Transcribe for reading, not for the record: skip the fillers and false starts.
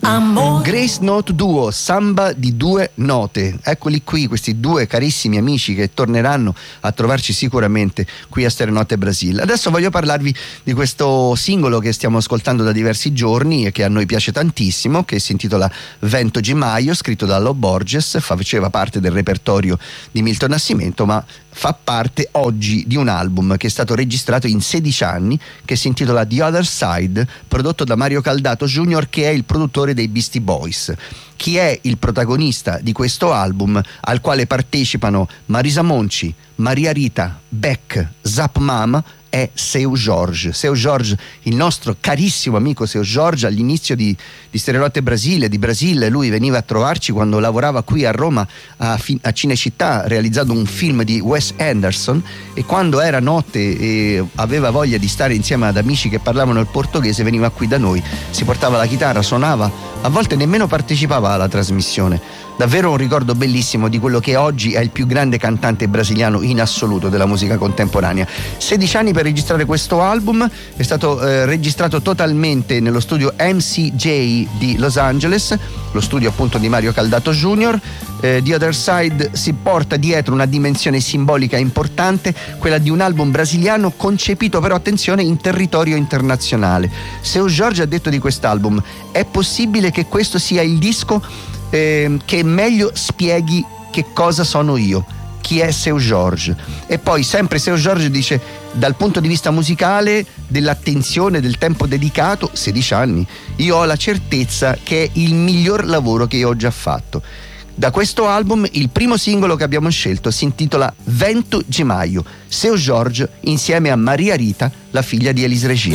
Grace Note Duo, samba di due note. Eccoli qui, questi due carissimi amici che torneranno a trovarci sicuramente qui a Stereo Notte Brasil. Adesso voglio parlarvi di questo singolo che stiamo ascoltando da diversi giorni e che a noi piace tantissimo, che si intitola Vento de Maio, scritto da Lo Borges. Faceva parte del repertorio di Milton Nascimento, ma fa parte oggi di un album che è stato registrato in 16 anni, che si intitola The Other Side, prodotto da Mario Caldato Jr., che è il produttore dei Beastie Boys. Chi è il protagonista di questo album, al quale partecipano Marisa Monchi, Maria Rita, Beck, Zap Mama, è Seu Jorge. Seu Jorge, il nostro carissimo amico Seu Jorge, all'inizio di Stereo Notte Brasile, di Brasile, lui veniva a trovarci quando lavorava qui a Roma a Cinecittà, realizzando un film di Wes Anderson, e quando era notte e aveva voglia di stare insieme ad amici che parlavano il portoghese veniva qui da noi, si portava la chitarra, suonava, a volte nemmeno partecipava alla trasmissione. Davvero un ricordo bellissimo di quello che oggi è il più grande cantante brasiliano in assoluto della musica contemporanea. 16 anni per registrare questo album, è stato registrato totalmente nello studio MCJ di Los Angeles, lo studio appunto di Mario Caldato Jr. The Other Side si porta dietro una dimensione simbolica importante, quella di un album brasiliano concepito però, attenzione, in territorio internazionale. Seu Jorge ha detto di quest'album: è possibile che questo sia il disco che meglio spieghi che cosa sono io, chi è Seu Jorge. E poi sempre Seu Jorge dice: dal punto di vista musicale, dell'attenzione, del tempo dedicato, 16 anni, io ho la certezza che è il miglior lavoro che io ho già fatto. Da questo album il primo singolo che abbiamo scelto si intitola Vento de Maio, Seu Jorge insieme a Maria Rita, la figlia di Elis Regina.